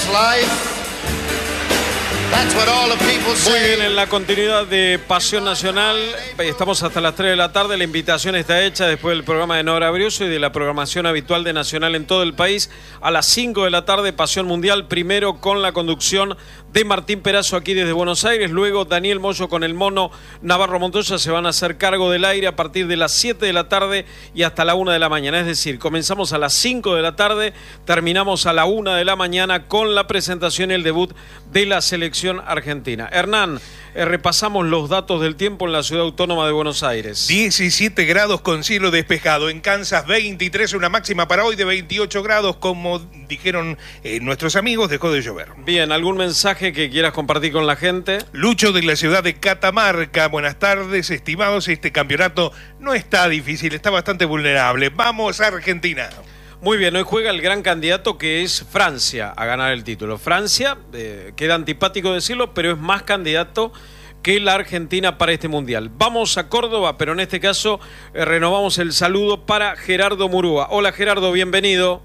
Muy bien, en la continuidad de Pasión Nacional, estamos hasta las 3 de la tarde, la invitación está hecha después del programa de Nora Brioso y de la programación habitual de Nacional en todo el país. A las 5 de la tarde, Pasión Mundial, primero con la conducción de Martín Perazo aquí desde Buenos Aires, luego Daniel Moyo con el Mono Navarro Montoya se van a hacer cargo del aire a partir de las 7 de la tarde y hasta la 1 de la mañana, es decir, comenzamos a las 5 de la tarde, terminamos a la 1 de la mañana con la presentación y el debut de la selección argentina. Hernán, repasamos los datos del tiempo en la ciudad autónoma de Buenos Aires. 17 grados con cielo despejado. En Kansas 23, una máxima para hoy de 28 grados. Como dijeron nuestros amigos, dejó de llover. Bien, ¿algún mensaje que quieras compartir con la gente? Lucho de la ciudad de Catamarca. Buenas tardes, estimados. Este campeonato no está difícil, está bastante vulnerable. Vamos a Argentina. Muy bien, hoy juega el gran candidato que es Francia a ganar el título. Francia, queda antipático decirlo, pero es más candidato que la Argentina para este Mundial. Vamos a Córdoba, pero en este caso renovamos el saludo para Gerardo Murúa. Hola Gerardo, bienvenido.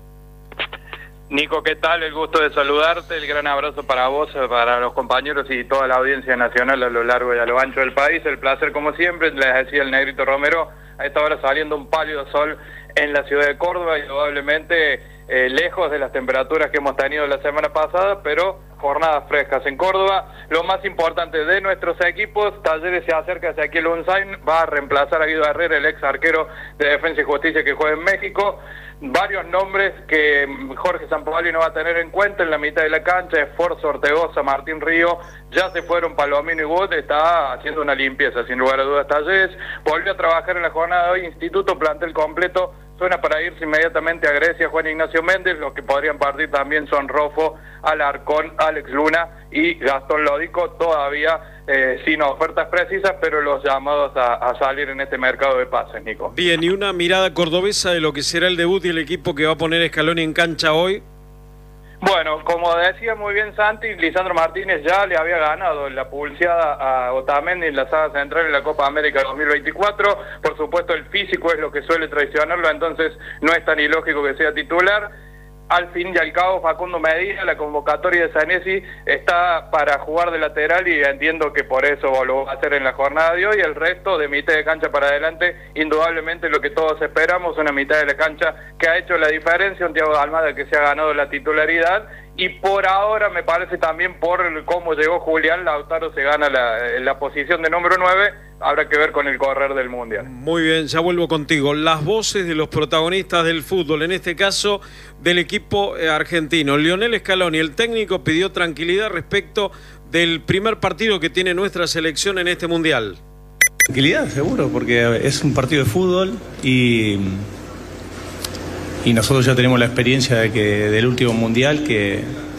Nico, ¿qué tal? El gusto de saludarte, el gran abrazo para vos, para los compañeros y toda la audiencia nacional a lo largo y a lo ancho del país. El placer como siempre, les decía el Negrito Romero, a esta hora saliendo un pálido sol en la ciudad de Córdoba, indudablemente lejos de las temperaturas que hemos tenido la semana pasada, pero jornadas frescas en Córdoba. Lo más importante de nuestros equipos, Talleres se acerca hacia aquí el Unzain, va a reemplazar a Guido Herrera, el ex arquero de Defensa y Justicia que juega en México. Varios nombres que Jorge Sampaoli no va a tener en cuenta en la mitad de la cancha: Esforzo, Ortegoza, Martín Río, ya se fueron Palomino y Wood, está haciendo una limpieza sin lugar a dudas Talleres. Volvió a trabajar en la jornada de hoy, Instituto, plantel completo. Suena para irse inmediatamente a Grecia Juan Ignacio Méndez. Los que podrían partir también son Rofo, Alarcón, Alex Luna y Gastón Lodico, todavía sin ofertas precisas, pero los llamados a salir en este mercado de pases, Nico. Bien, y una mirada cordobesa de lo que será el debut y el equipo que va a poner Scaloni en cancha hoy. Bueno, como decía muy bien Santi, Lisandro Martínez ya le había ganado la pulseada a Otamendi en la saga central en la Copa América 2024. Por supuesto, el físico es lo que suele traicionarlo, entonces no es tan ilógico que sea titular. Al fin y al cabo, Facundo Medina, la convocatoria de Sanesi está para jugar de lateral y entiendo que por eso lo va a hacer en la jornada de hoy. El resto, de mitad de cancha para adelante, indudablemente lo que todos esperamos, una mitad de la cancha que ha hecho la diferencia, un Thiago Almada que se ha ganado la titularidad. Y por ahora me parece también por cómo llegó Julián Lautaro se gana la posición de número 9, habrá que ver con el correr del Mundial. Muy bien, ya vuelvo contigo. Las voces de los protagonistas del fútbol, en este caso del equipo argentino. Lionel Scaloni, el técnico, pidió tranquilidad respecto del primer partido que tiene nuestra selección en este Mundial. Tranquilidad, seguro, porque es un partido de fútbol y nosotros ya tenemos la experiencia del último Mundial que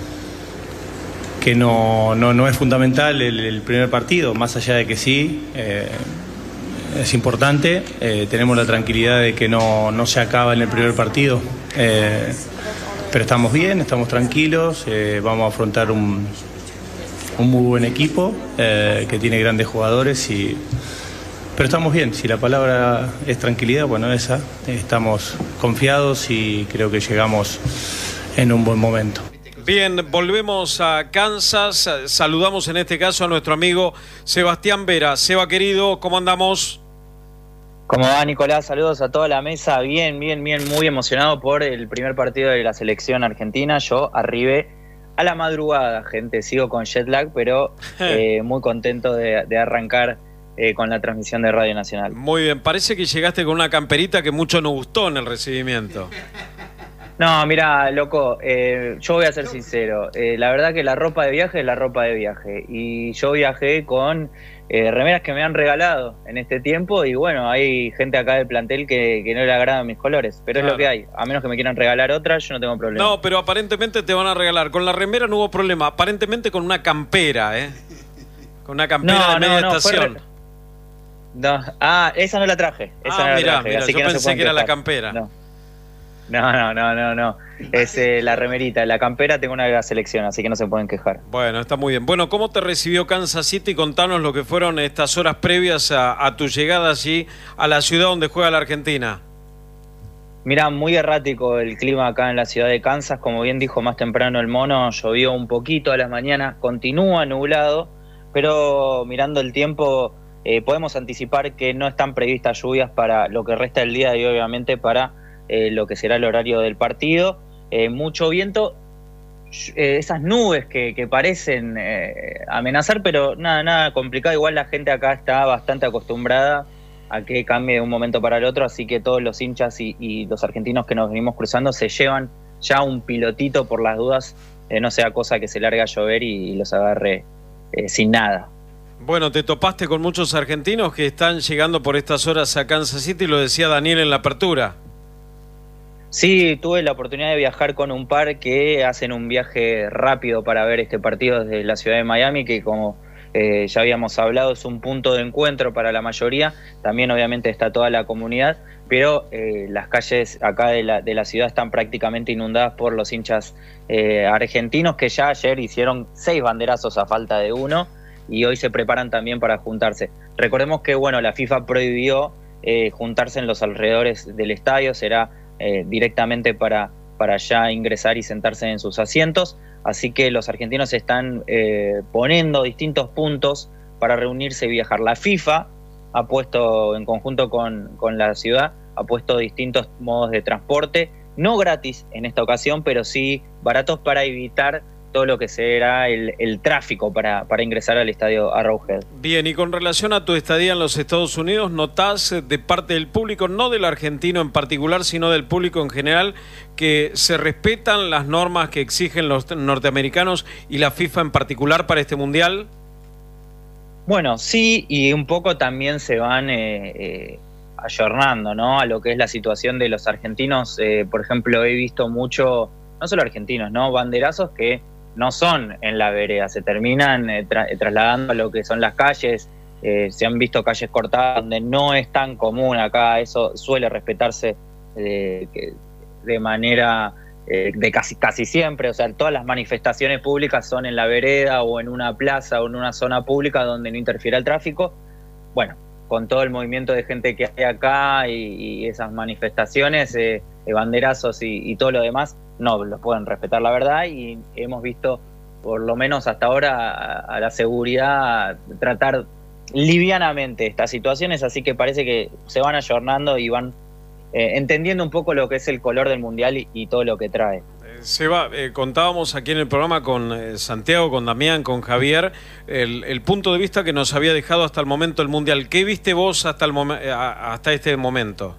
no es fundamental el primer partido, más allá de que sí, es importante. Tenemos la tranquilidad de que no se acaba en el primer partido, pero estamos bien, estamos tranquilos, vamos a afrontar un muy buen equipo que tiene grandes jugadores pero estamos bien. Si la palabra es tranquilidad, bueno, esa. Estamos confiados y creo que llegamos en un buen momento. Bien, volvemos a Kansas. Saludamos en este caso a nuestro amigo Sebastián Vera. Seba, querido, ¿cómo andamos? ¿Cómo va, Nicolás? Saludos a toda la mesa. Bien, muy emocionado por el primer partido de la selección argentina. Yo arribé a la madrugada, gente. Sigo con jet lag, pero muy contento de arrancar con la transmisión de Radio Nacional. Muy bien, parece que llegaste con una camperita que mucho nos gustó en el recibimiento. No, mira, loco, yo voy a ser sincero. La verdad que la ropa de viaje es la ropa de viaje. Y yo viajé con remeras que me han regalado en este tiempo. Y bueno, hay gente acá del plantel que no le agradan mis colores. Pero claro, es lo que hay. A menos que me quieran regalar otra, yo no tengo problema. No, pero aparentemente te van a regalar. Con la remera no hubo problema. Aparentemente con una campera, ¿eh? Con una campera de media estación. No, esa no la traje. Mira, yo pensé que era la campera. No. Es la remerita. La campera tengo una de la selección, así que no se pueden quejar. Bueno, está muy bien. Bueno, ¿cómo te recibió Kansas City? Contanos lo que fueron estas horas previas a tu llegada allí a la ciudad donde juega la Argentina. Mira, muy errático el clima acá en la ciudad de Kansas, como bien dijo más temprano el Mono, llovió un poquito a las mañanas, continúa nublado, pero mirando el tiempo podemos anticipar que no están previstas lluvias para lo que resta del día y obviamente para lo que será el horario del partido. Mucho viento, esas nubes que parecen amenazar, pero nada complicado. Igual la gente acá está bastante acostumbrada a que cambie de un momento para el otro, así que todos los hinchas y los argentinos que nos venimos cruzando se llevan ya un pilotito por las dudas, no sea cosa que se largue a llover y los agarre sin nada. Bueno, te topaste con muchos argentinos que están llegando por estas horas a Kansas City, lo decía Daniel en la apertura. Sí, tuve la oportunidad de viajar con un par que hacen un viaje rápido para ver este partido desde la ciudad de Miami, que como ya habíamos hablado, es un punto de encuentro para la mayoría. También obviamente está toda la comunidad, pero las calles acá de la ciudad están prácticamente inundadas por los hinchas argentinos, que ya ayer hicieron 6 banderazos a falta de 1 y hoy se preparan también para juntarse. Recordemos que bueno, la FIFA prohibió juntarse en los alrededores del estadio, será directamente para ya ingresar y sentarse en sus asientos. Así que los argentinos están poniendo distintos puntos para reunirse y viajar. La FIFA ha puesto, en conjunto con la ciudad, ha puesto distintos modos de transporte, no gratis en esta ocasión, pero sí baratos para evitar todo lo que será el tráfico para ingresar al estadio Arrowhead. Bien, y con relación a tu estadía en los Estados Unidos, ¿notás de parte del público, no del argentino en particular, sino del público en general, que se respetan las normas que exigen los norteamericanos y la FIFA en particular para este Mundial? Bueno, sí, y un poco también se van ayornando, ¿no?, a lo que es la situación de los argentinos. Por ejemplo, he visto mucho, no solo argentinos, ¿no?, banderazos que no son en la vereda, se terminan trasladando a lo que son las calles. Se han visto calles cortadas donde no es tan común acá, eso suele respetarse de manera de casi siempre. O sea, todas las manifestaciones públicas son en la vereda o en una plaza o en una zona pública donde no interfiera el tráfico. Bueno, con todo el movimiento de gente que hay acá y esas manifestaciones, banderazos y todo lo demás, no los pueden respetar, la verdad, y hemos visto, por lo menos hasta ahora, a la seguridad tratar livianamente estas situaciones, así que parece que se van ayornando y van entendiendo un poco lo que es el color del Mundial y todo lo que trae. Seba, contábamos aquí en el programa con Santiago, con Damián, con Javier, el punto de vista que nos había dejado hasta el momento el Mundial. ¿Qué viste vos hasta este momento?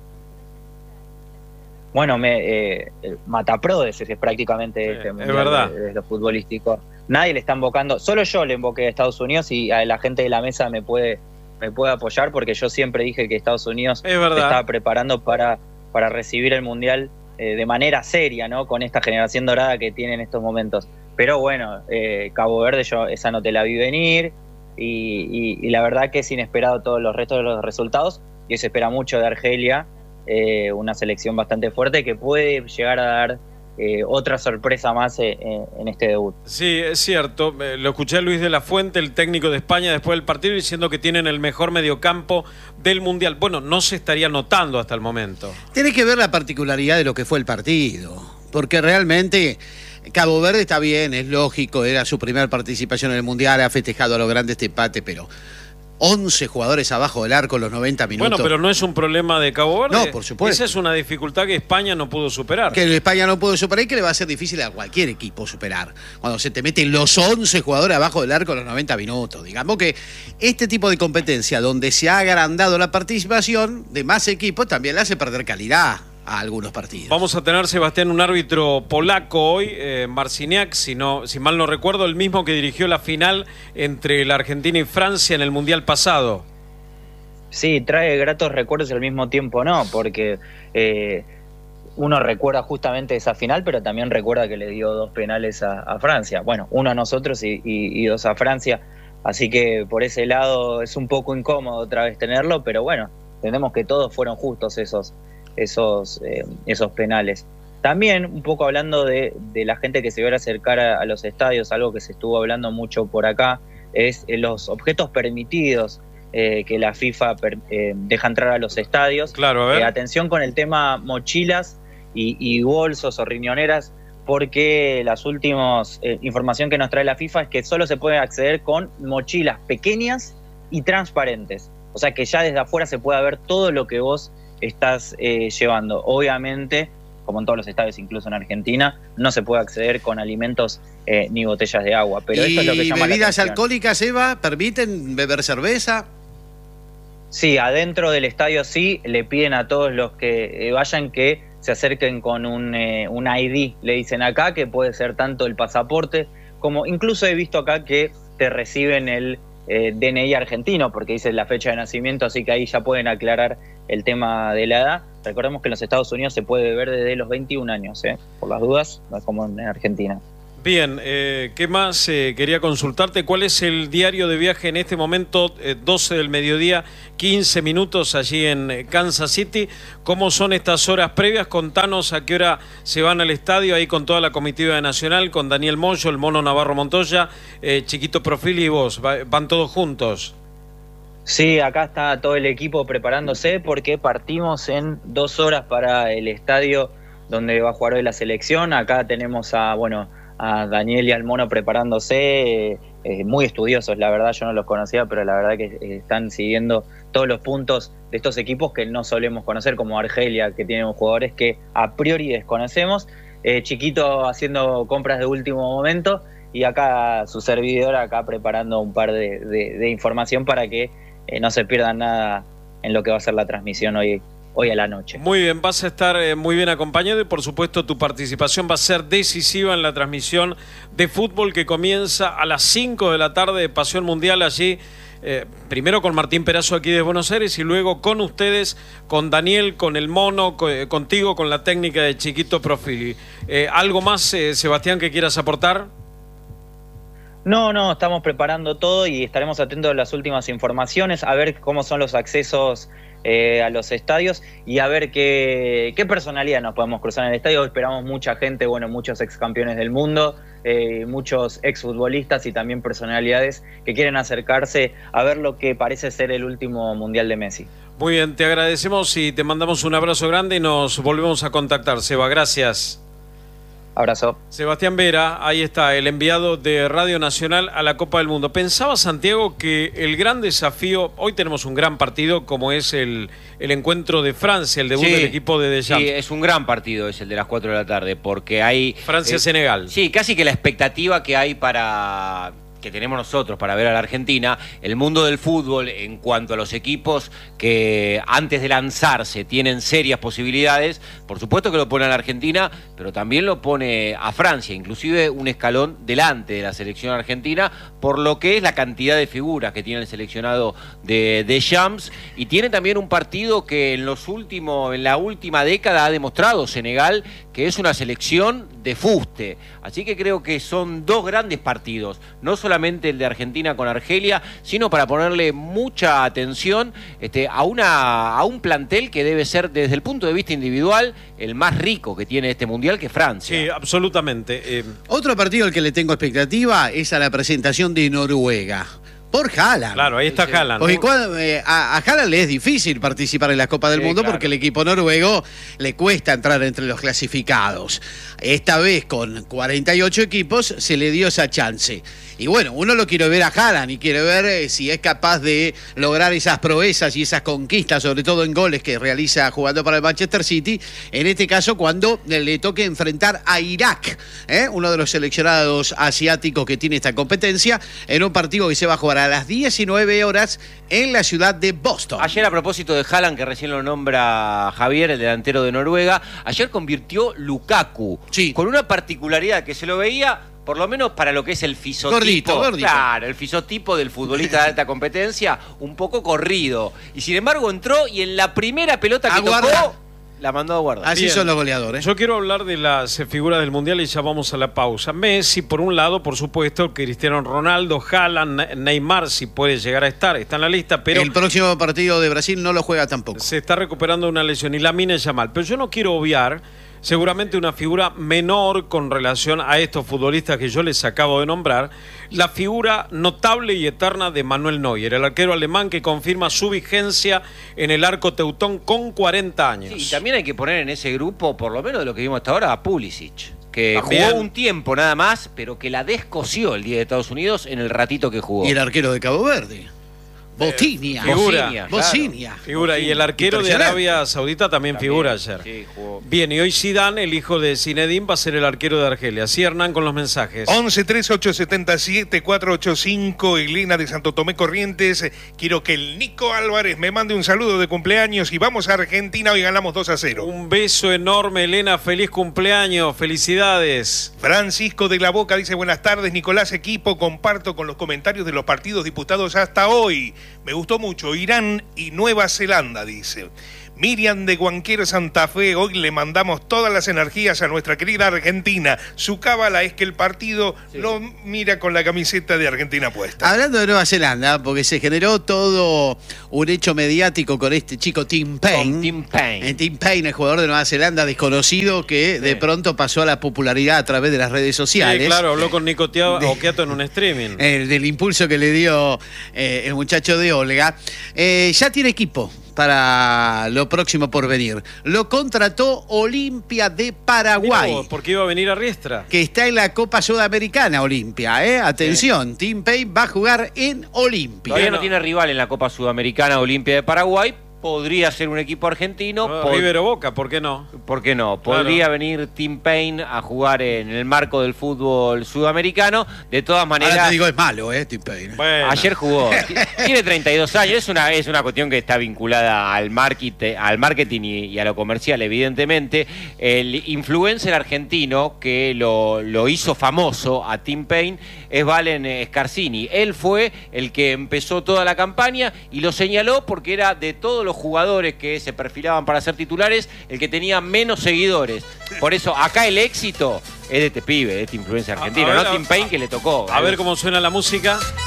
Bueno, Mataprodes es prácticamente este Mundial de lo futbolístico. Nadie le está invocando, solo yo le invoqué a Estados Unidos y a la gente de la mesa me puede apoyar, porque yo siempre dije que Estados Unidos se estaba preparando para recibir el Mundial de manera seria, ¿no?, con esta generación dorada que tiene en estos momentos. Pero bueno, Cabo Verde, yo esa no te la vi venir y la verdad que es inesperado todos los restos de los resultados, y se espera mucho de Argelia, una selección bastante fuerte que puede llegar a dar otra sorpresa más en este debut. Sí, es cierto. Lo escuché a Luis de la Fuente, el técnico de España, después del partido, diciendo que tienen el mejor mediocampo del Mundial. Bueno, no se estaría notando hasta el momento. Tiene que ver la particularidad de lo que fue el partido, porque realmente Cabo Verde está bien, es lógico, era su primera participación en el Mundial, ha festejado a lo grande este empate, pero 11 jugadores abajo del arco los 90 minutos. Bueno, pero no es un problema de Cabo Verde. No, por supuesto. Esa es una dificultad que España no pudo superar. Que España no pudo superar y que le va a ser difícil a cualquier equipo superar. Cuando se te meten los 11 jugadores abajo del arco los 90 minutos. Digamos que este tipo de competencia, donde se ha agrandado la participación de más equipos, también le hace perder calidad a algunos partidos. Vamos a tener, Sebastián, un árbitro polaco hoy, Marciniak, si mal no recuerdo, el mismo que dirigió la final entre la Argentina y Francia en el Mundial pasado. Sí, trae gratos recuerdos y al mismo tiempo no, porque uno recuerda justamente esa final, pero también recuerda que le dio 2 penales a Francia. Bueno, 1 a nosotros y 2 a Francia, así que por ese lado es un poco incómodo otra vez tenerlo, pero bueno, entendemos que todos fueron justos esos penales. También un poco hablando de la gente que se va a acercar a los estadios, algo que se estuvo hablando mucho por acá, es los objetos permitidos que la FIFA deja entrar a los estadios. Claro, a ver. Atención con el tema mochilas y bolsos o riñoneras, porque las últimas información que nos trae la FIFA es que solo se puede acceder con mochilas pequeñas y transparentes. O sea que ya desde afuera se puede ver todo lo que vos estás llevando. Obviamente, como en todos los estadios, incluso en Argentina, no se puede acceder con alimentos ni botellas de agua. Pero esto es lo que llama la bebidas atención. alcohólicas, Eva, permiten beber cerveza? Sí, adentro del estadio sí, le piden a todos los que vayan que se acerquen con un ID, le dicen acá, que puede ser tanto el pasaporte como incluso he visto acá que te reciben el DNI argentino, porque dice la fecha de nacimiento, así que ahí ya pueden aclarar el tema de la edad. Recordemos que en los Estados Unidos se puede beber desde los 21 años, por las dudas, no es como en Argentina. Bien, ¿qué más quería consultarte? ¿Cuál es el diario de viaje en este momento? 12 del mediodía, 15 minutos allí en Kansas City. ¿Cómo son estas horas previas? Contanos a qué hora se van al estadio, ahí con toda la comitiva de Nacional, con Daniel Moyo, el Mono Navarro Montoya, Chiquito Profili y vos. ¿Van todos juntos? Sí, acá está todo el equipo preparándose porque partimos en 2 horas para el estadio donde va a jugar hoy la selección. Acá tenemos a Daniel y al Mono preparándose, muy estudiosos, la verdad yo no los conocía, pero la verdad que están siguiendo todos los puntos de estos equipos que no solemos conocer, como Argelia, que tienen jugadores que a priori desconocemos. Chiquito haciendo compras de último momento y acá su servidor acá preparando un par de información para que no se pierdan nada en lo que va a ser la transmisión hoy a la noche. Muy bien, vas a estar muy bien acompañado y por supuesto tu participación va a ser decisiva en la transmisión de fútbol que comienza a las 5 de la tarde de Pasión Mundial allí, primero con Martín Perazo aquí de Buenos Aires y luego con ustedes, con Daniel, con el Mono, contigo, con la técnica de Chiquito Profili. ¿Algo más, Sebastián, que quieras aportar? No, estamos preparando todo y estaremos atentos a las últimas informaciones, a ver cómo son los accesos a los estadios y a ver qué personalidad nos podemos cruzar en el estadio. Esperamos mucha gente, muchos ex campeones del mundo, muchos ex futbolistas y también personalidades que quieren acercarse a ver lo que parece ser el último Mundial de Messi. Muy bien, te agradecemos y te mandamos un abrazo grande y nos volvemos a contactar, Seba, gracias. Abrazo. Sebastián Vera, ahí está, el enviado de Radio Nacional a la Copa del Mundo. ¿Pensaba, Santiago, que el gran desafío, hoy tenemos un gran partido como es el encuentro de Francia, el debut del equipo de Deschamps? Sí, es un gran partido, es el de las 4 de la tarde, porque hay... Francia-Senegal. Sí, casi que la expectativa que hay que tenemos nosotros para ver a la Argentina, el mundo del fútbol en cuanto a los equipos que antes de lanzarse tienen serias posibilidades, por supuesto que lo pone a la Argentina, pero también lo pone a Francia, inclusive un escalón delante de la selección argentina, por lo que es la cantidad de figuras que tiene el seleccionado de Deschamps, y tiene también un partido que en la última década ha demostrado Senegal que es una selección de fuste, así que creo que son 2 grandes partidos, no solamente el de Argentina con Argelia, sino para ponerle mucha atención a un plantel que debe ser desde el punto de vista individual el más rico que tiene este Mundial, que Francia. Sí, absolutamente. Otro partido al que le tengo expectativa es a la presentación de Noruega. Por Haaland. Claro, ahí está Haaland. Porque a Haaland le es difícil participar en la Copa del Mundo, claro, porque el equipo noruego le cuesta entrar entre los clasificados. Esta vez con 48 equipos se le dio esa chance. Y bueno, uno lo quiere ver a Haaland y quiere ver si es capaz de lograr esas proezas y esas conquistas, sobre todo en goles que realiza jugando para el Manchester City, en este caso cuando le toque enfrentar a Irak, uno de los seleccionados asiáticos que tiene esta competencia, en un partido que se va a jugar a las 19 horas en la ciudad de Boston. Ayer, a propósito de Haaland, que recién lo nombra Javier, el delantero de Noruega, ayer convirtió Lukaku, sí, con una particularidad que se lo veía, por lo menos para lo que es el fisotipo. Gordito. Claro, el fisotipo del futbolista de alta competencia, un poco corrido. Y sin embargo entró y en la primera pelota que tocó, la mandó a guardar. Así son los goleadores. Yo quiero hablar de las figuras del Mundial y ya vamos a la pausa. Messi, por un lado, por supuesto, Cristiano Ronaldo, Haaland, Neymar, si puede llegar a estar, está en la lista, pero... El próximo partido de Brasil no lo juega tampoco. Se está recuperando una lesión y Lamine Yamal. Pero yo no quiero obviar, seguramente una figura menor con relación a estos futbolistas que yo les acabo de nombrar, la figura notable y eterna de Manuel Neuer, el arquero alemán que confirma su vigencia en el arco teutón con 40 años. Sí, y también hay que poner en ese grupo, por lo menos de lo que vimos hasta ahora, a Pulisic, que También. jugó un tiempo nada más, pero que la descosió el día de Estados Unidos en el ratito que jugó. Y el arquero de Cabo Verde. Botinia. Figura. Bocinia. Figura, y el arquero de Arabia Saudita también figura ayer. Sí, jugó. Bien, y hoy Zidane, el hijo de Zinedine, va a ser el arquero de Argelia. Así, Hernán, con los mensajes. 11 3877 485, Elena de Santo Tomé Corrientes. Quiero que el Nico Álvarez me mande un saludo de cumpleaños y vamos a Argentina, hoy ganamos 2-0. Un beso enorme, Elena, feliz cumpleaños, felicidades. Francisco de la Boca dice: buenas tardes, Nicolás, equipo, comparto con los comentarios de los partidos disputados hasta hoy. Me gustó mucho Irán y Nueva Zelanda, dice. Miriam de Guanquero, Santa Fe, hoy le mandamos todas las energías a nuestra querida Argentina. Su cábala es que el partido lo mira con la camiseta de Argentina puesta. Hablando de Nueva Zelanda, porque se generó todo un hecho mediático con este chico Tim Payne. Con Tim Payne. Tim Payne, el jugador de Nueva Zelanda desconocido que de pronto pasó a la popularidad a través de las redes sociales. Sí, claro, habló con Nico Oquiato en un streaming. Del impulso que le dio el muchacho de Olga. Ya tiene equipo para lo próximo por venir. Lo contrató Olimpia de Paraguay. Mirá vos, porque iba a venir a Riestra. Que está en la Copa Sudamericana, Olimpia. Atención, Tim Payne va a jugar en Olimpia. Todavía no tiene rival en la Copa Sudamericana Olimpia de Paraguay. Podría ser un equipo argentino. River o Boca, ¿por qué no? ¿Por qué no? Podría Claro. venir Tim Payne a jugar en el marco del fútbol sudamericano. De todas maneras... Ahora te digo, es malo, Tim Payne. Bueno. Ayer jugó. Tiene 32 años. Es una cuestión que está vinculada al marketing y a lo comercial, evidentemente. El influencer argentino que lo hizo famoso a Tim Payne es Valen Scarsini. Él fue el que empezó toda la campaña y lo señaló porque era de todos los jugadores que se perfilaban para ser titulares el que tenía menos seguidores. Por eso acá el éxito es de este pibe, de este influencer argentino, A ver, no Tim Payne, que le tocó. A ver cómo suena la música.